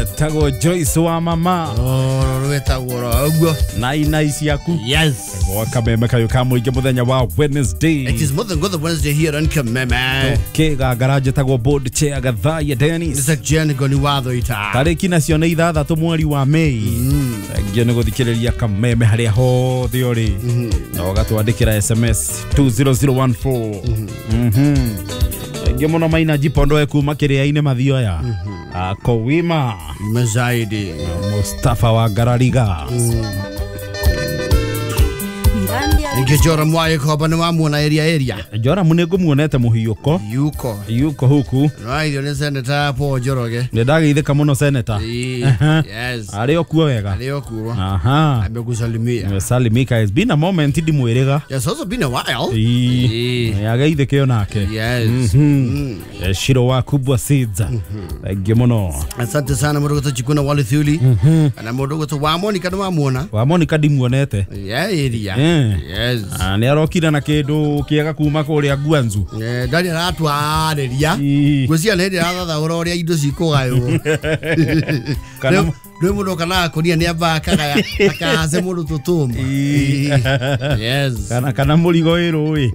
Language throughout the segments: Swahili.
Tago Joyce wa mama. Na isi yaku. Yes. Kameme kayo kamuige muthenya wa Wednesday. It is more than good Wednesday here on Kameme. Kega garaje tago board chair gathaya Dennis. This is Jen goni watho ita. Tariki nacio nĩ 6 mweri wa Mei. Ngĩ nĩ gũthikĩrĩria Kameme harĩa hothe ũrĩ. Na ũgatwandĩkĩra SMS 20014. Ngĩ mũno maina jipondo kuma kĩrĩa-inĩ mathioya. Kowima Mazaidi Mustafa wa Garariga. Ngejora mwaye kwa ni wamuona area. Jora munegu muonete muhiyuko. Yuko huku. Right, yone senator po joroge. Nĩndagĩithĩka mũno senator. Yes. Arĩ okuo wega. Aha. Amekusalimia. Amesalimika. It's been a moment ndimwĩrĩga. It's also been a while. Yageithĩke onake. Yes. Shiro wa kubwa Sidza. Thangi mũno. Asante sana mũndũ chikuna wale thuli. Na mũndũ gũtũ wamoni kana wamuona. Wamoni kadimuonete. Area. Yes. Nĩ arokira na kĩndũ kĩega kuma kũrĩa Gwanzu. Ndari aratwarĩria. Ngũcia nĩ ndĩrathatha ũrĩa indo cikũgaywo. Kana Rwe mundo kana konia ni abakaga akaze mundo tutumba. Yes. Kana muligo ero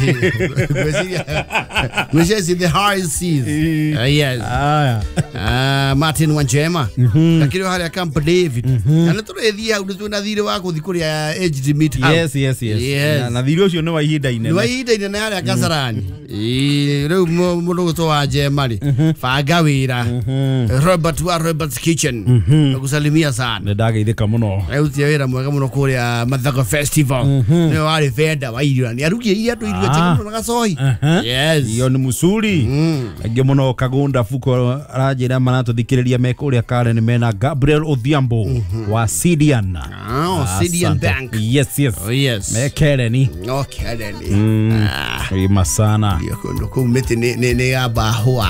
Which is in the high seas. Yes. Martin Wanjema. Lakini hali akampa David. Na turethia undu na thire wako thikuria Aged Meat House. Yes. Na thire ucio no wahinda ine. No wahinda ine na hali akasarani. Rwe mundo gutwa Wanjema ri. Fanga wira. Robert's Kitchen. Kusalimia sana. Ndageithĩka mũno. Eutia wĩra mwega mũno kũrĩa Mathaga Festival. Nĩ warĩ venda wa irio. Nĩ arukia iatu irio chakuru na gacoi. Yes. Iyo nĩ musuri. Angĩ mũno Kagunda Fuko arajĩra manatũthikĩrĩria me kũrĩa Karen mena Gabriel Odhiambo wa Sidian. Sidian Bank. Yes. Oh yes. Me Karen. No Karen. Ima sana. Ndio kumete ne abahwa.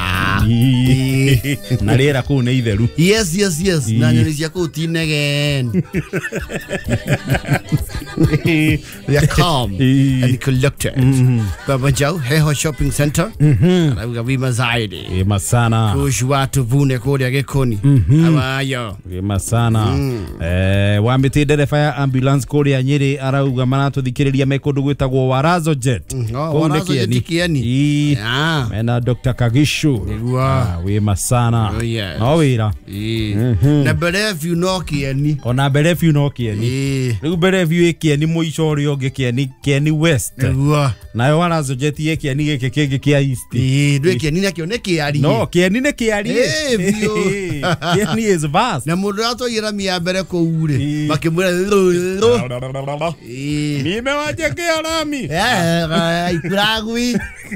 Na rĩera kũu nĩ itheru. Yes. Na nyoni cia kũu ti again. They are calm and collected. Baba Joe, Heho Shopping Center. Na wima zaidi. Ima sana. Kushwa tuvune kũrĩa Gĩkoni. Awayo. Ima sana. Wambĩte ndereba ya ambulance kũrĩa Nyĩrĩ arauga manatũthikĩrĩria me kũndũ gwĩtagwo Warazo Jet. Warazo Jet Kieni. Mena Dr. Kagishu. Wima sana. No wĩra. Na Bellevue no Kieni. Ona Bellevue no Kieni. Rĩu Bellevue Kieni mũico ũrĩa ũngĩ Kieni West. Nayo Warazo Jet Kieni gĩkĩ kĩngĩ kĩa East. Ndwĩ Kieni nakĩo nĩ kĩari. No, Kieni nĩ kĩari. Kieni is vast. Na mũndũ atũira mia mbere kũu rĩ. Makĩmwĩra nimewaje kĩarami. Ikuragui.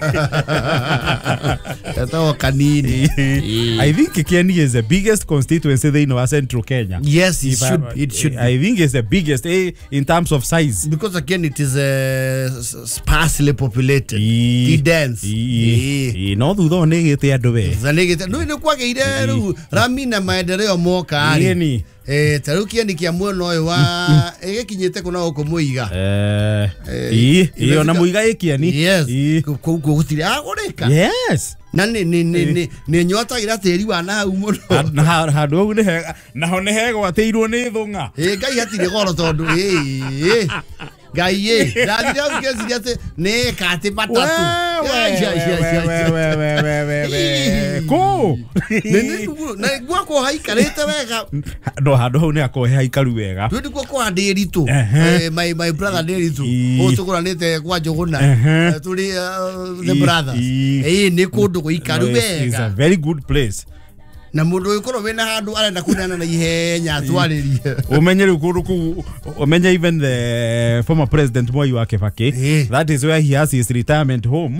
That's kanini. I think Kieni is the biggest constituency thĩinĩ wa Central Kenya. Yes, it should. I think it's the biggest in terms of size. Because again, it is sparsely populated. It dense. No thutha nĩ gĩte andũ we. No nĩ kwagĩire rĩu rami na maendeleo moka ari. Tarĩu Kieni kĩa mwena ũyũ wa ĩgĩkinyĩte kuna gũkũ Mũiga. Iyo na Mũiga Kieni. Yes. Gũtirĩ agũrĩka. Yes. Na nĩ nyotagira tĩri wa nahau mũno. Na handũ hau nĩ hega. Naho nĩ hegwatĩirwo nĩ thũng'a. Ngai hatirĩ goro tondũ Ngai ndathire au kĩciria atĩ nĩ kati matatu. Kũ na gwakwo haikarĩte wega. No handũ hau nĩ hakorwo haikaru wega. Twĩ ndikuo kwa Ndĩritũ. My brother Ndĩritũ. Ũtũkũranĩte kwa Njũgũna. Tũrĩ the brothers. Nĩ kũndũ gũikaru wega. It's a very good place. Na mũndũ ũkorwo wena handũ arenda kunana na ihenya atwarĩrie. Umenye rĩu kũndũ kũu, umenye even the former president Mwai wa Kibaki. That is where he has his retirement home.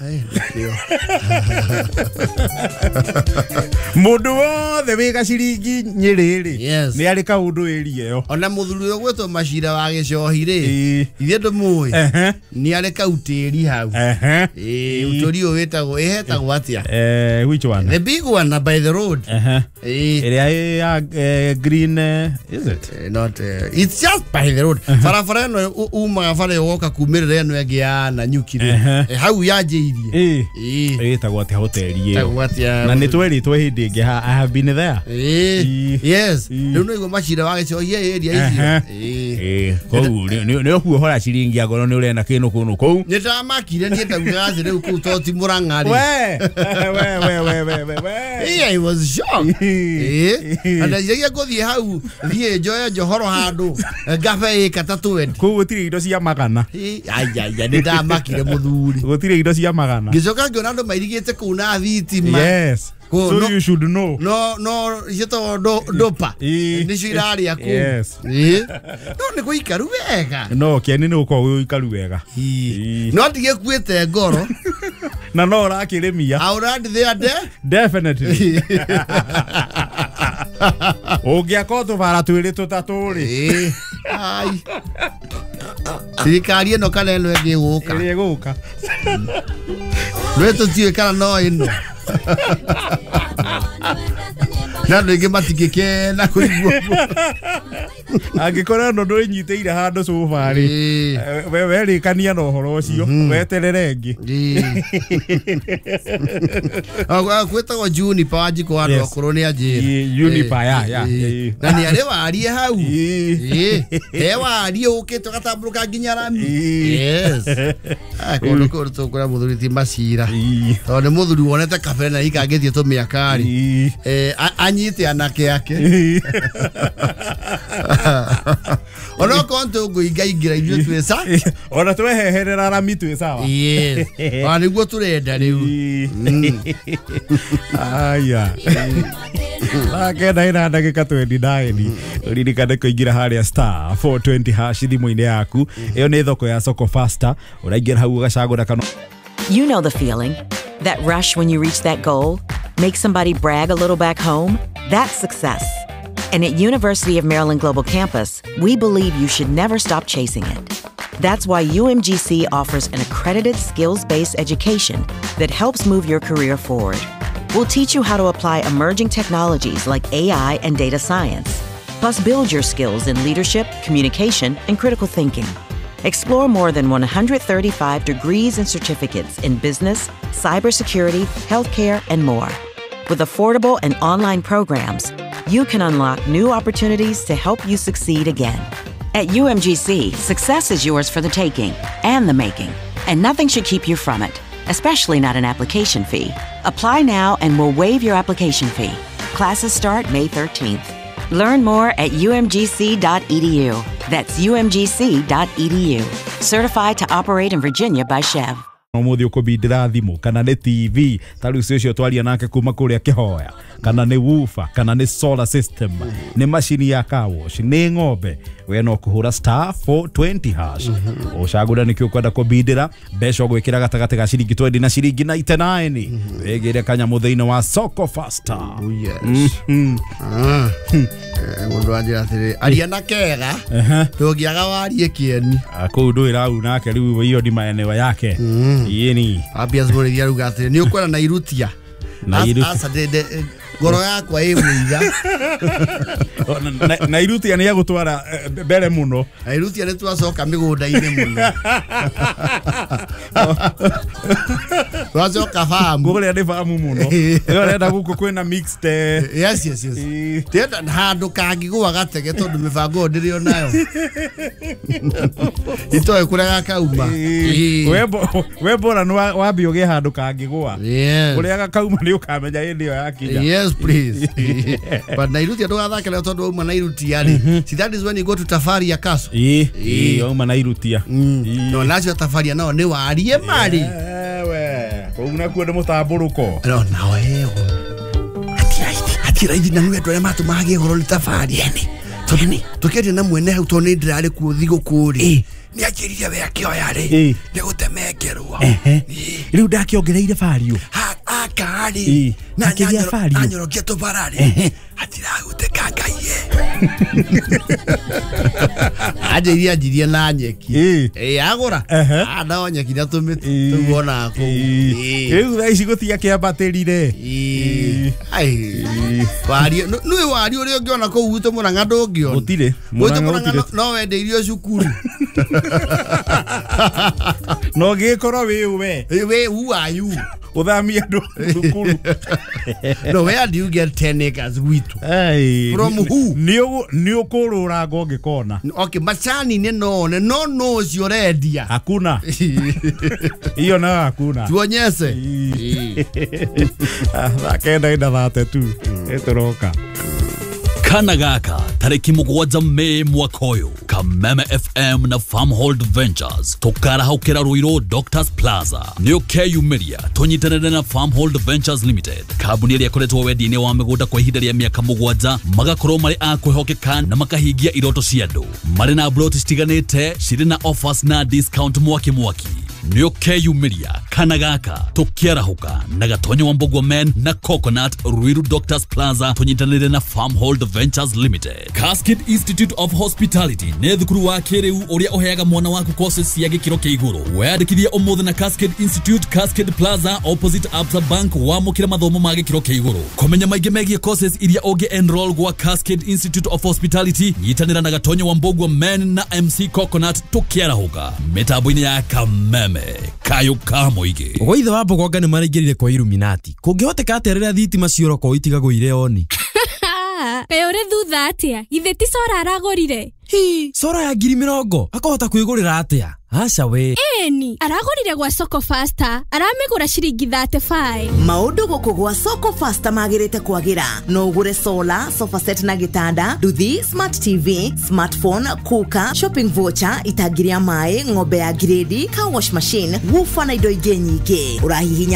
Mũndũ wothe wĩ gaciringi Nyĩrĩ rĩ nĩ arĩ kaũndũ ĩria ĩyo. Ona mũthuri ũyũ gwĩtwo Macira wa Gĩcohi rĩ ithuĩ ndũmũĩ nĩ arĩ kautĩri hau. Ũtũri ũyũ wĩtagwo ĩhetagwo atĩa? Which one? The big one by the road. area green is it not it's just by the road farafara no uma fara yoka kumirira eno yagia na nyukire hau yajirie tagwati hoteli iyo na nitweritwe hindi ingi I have been there yes no igo machira wagecio area icio kou ni okuo hora ciringi agoro ni urenda kinu kunu kou nitamakire ni ndagugaze riu ku toti murangari we I was shocked and I go the hau thie joya johoro handu gafe katatu wendi kou gutire indo cia magana ai nitamakire muthuri gutire indo cia magana gicoka ngiona andu mairigite kuna thitima yes so no, you should know no ito dopa nisho irari yako yes no ni kuikaru wega no kiani ni uko uikaru wega no ndige kuete ngoro na no rakiremia aurandi there definitely ungiako tubara twiri tutaturi ai thirikari eno kana eno ĩgĩgũka nweto tiwe kana no ino na ndege matikike na kuigua angikora ndo ndũnyiteire handu cubari we rikania no horo ucio weterere ngi gwetagwo Juniper Wanjiku wa andu akuru ni anjira Juniper ya na ni ari warie hau he warie ukite gatamburuka nginya rami yes kono ko tukura muthuri ti macira tondu muthuri wonete kabere na ikangithie tumiakari anyite anake yake ono konto nguingaingira ithuĩ twĩ sa ona tweheherera rami twĩ sawa yes nĩguo turenda rĩu aya akenda ndagĩka 29 ririkane kũingĩra harĩa star 420 hash thimũ-inĩ yaku ĩyo nĩ thoko ya Soko Faster ũraingĩra hau ũgacagũra kana. You know the feeling, that rush when you reach that goal, make somebody brag a little back home. That's success. And at University of Maryland Global Campus, we believe you should never stop chasing it. That's why UMGC offers an accredited skills-based education that helps move your career forward. We'll teach you how to apply emerging technologies like AI and data science, plus build your skills in leadership, communication, and critical thinking. Explore more than 135 degrees and certificates in business, cybersecurity, healthcare, and more. With affordable and online programs, you can unlock new opportunities to help you succeed again. At UMGC, success is yours for the taking and the making, and nothing should keep you from it, especially not an application fee. Apply now and we'll waive your application fee. Classes start May 13th. Learn more at umgc.edu. That's umgc.edu. Certified to operate in Virginia by Chev. Umuthi ukubindira thimu kana ni TV taru cio twaria nake kuma kuria Kihoya kana ni woofer kana ni solar system ni machine ya car wash ni ng'ombe we no kuhura star 420 hash ucagura nikio kwenda kubindira besho gwikira gatagati ga ciringi 20 na ciringi 99 wegere kanya muthiini wa Soko Faster. mundu anjira atiri ariana kega ndogiaga warie kieni akundu irau nake riu hiyo ni maeneo yake yeni abia zboriria ruga atiri ni ukwera na irutia asa de goro yakwa imuiga na irutia ni ya gutwara mbere muno na irutia ni twacoka migunda-ini muno twacoka farm guria ni farm muno yo renda guku kwina mixed yes tenda handu kangigwa gatege tondu mibango ndirio nayo itoe kuria gakauma we bora no wambi uge handu kangigwa kuria gakauma ni ukamenya hindi yo yakinya. Yes please. But Nairuti ndo gathakira tondu uma Nairuti yani. See that is when you go to Tafari ya Kaso. Uma Nairuti. No nacio Tafari no ni warie mari. We. Ko una kwenda mutamburuko. No nawe. Ati raidi na nwe twa matu mage horo ni Tafari yani. Tondini tukete na mwene hau toni ndirare ku thigo kuri. Ni akiriria we Kihoya ri. Ni gutemengerwa. Riu ndakiongereire Fario. gakari na anyorokia tubarari atiraute kangaie ajiria na nyeki agora ana nyeki na tumiti tuona ko riu thaici gutia kiambatirire wario nui wario uri ungiona ko ugute Murang'a ndungiona gutire no wendeirio cukuru no gikorwo we who are you uthamia ndu cukuru no where do you get 10 acres gwitu from who ni ukurura ngongikona okay macani ne no cio rendia hakuna hiyo na hakuna tuonyese akenda ida thate tu etoroka kana gaka tariki 7 Mei mwaka uyu Kameme FM na Farmhold Ventures tukara haukira Ruiru Doctors Plaza nio keyumiria tunyitanire na Farmhold Ventures Limited kabuni iria koretwo wendi-ini wa migunda kwa ihinda ria miaka 7 magakorwo mari a kwihokeka na makahingia iroto cia andu mari na plot citiganite ciri na offers na discount mwaki nio keyumiria kana gaka tukiarahuka na gatonyo wa Mbogwa Men na Coconut Ruiru Doctors Plaza tunyitanire na Farmhold Ventures Limited. Cascade Institute of Hospitality ne thukuru wa kiriu uria uheaga mwana waku courses cia gikiro kia iguru weyandikithie umuthe na Cascade Institute Cascade Plaza opposite Absa Bank wa mukira mathomo ma gikiro kia iguru komenya maingi megie courses iria unge enroll gwa Cascade Institute of Hospitality nyitanira na gatonyo wa Mbogwa Men na MC Coconut tukiarahuka mitambo-ini ya Kameme kayo kamoige Goithe wa Mbogwa ni maraingirire kwa Illuminati kungihoteka aterera thitima cioroko itigagwire oni Kayo uri thutha atia ithe ti Sora aragorire Sora ya 20,000 akahota kwigurira atia Aca we Eni aragorire gwa Soko Faster aramigura ciringi 35 Maundu guku gwa Soko Faster magirite kwagira no ugure solar sofa set na gitanda duthi smart TV smartphone kuka shopping voucher itagiria mai ng'ombe ya grade car wash machine woofer na indo ingi nyingi urahihinya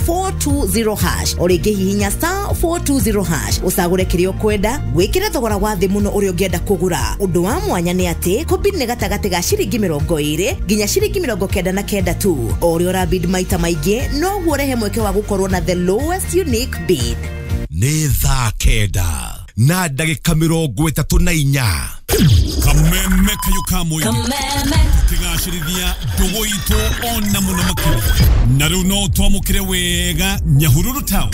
*420# urigihihinya *420# usagure kirio kwenda gwikira thogora wa thi muno uri ungienda kugura undu wa mwanya ni ati kombini ni gatagati ga ciringi 20 ginya ciringi 99 tu ori ora bid maita maingi no guorehe mweke wa gukorwo na the lowest unique bid ni thaa kenda na ndagika 34 Kameme kayo kamoige tigashirithia ndugu itu ona muno makiri na riu no twamukire wega Nyahururu Town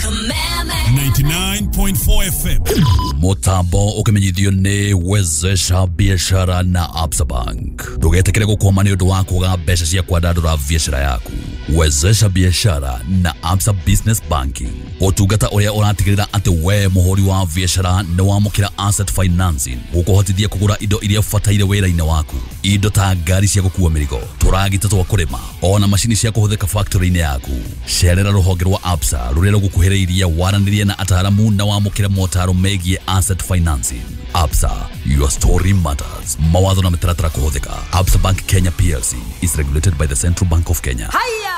99.4 FM mutambo ukimenyithio ni Wezesha Biashara na Absa Bank ndugetekere gukoma ni undu wa kuga mbeca cia kwandandura biashara yaku Wezesha Biashara na Absa Business Banking utungata uria uratigirira ati we muhuri wa biashara ni wamukira asset financing gukuhotithia kugura indo iria fataire wira-ini waku indo ta ngari cia gukua mirigo turagita twa kurima ona mashini cia kuhuthika factory-ini yaku cerera ruhonge rwa Absa ruria rugukuhiriria waranirie na ataramu na wamukira motaro megie asset financing Absa, your story matters. Mawatho na mitaratara kuhuthika. Absa Bank Kenya PLC is regulated by the Central Bank of Kenya. Hiya!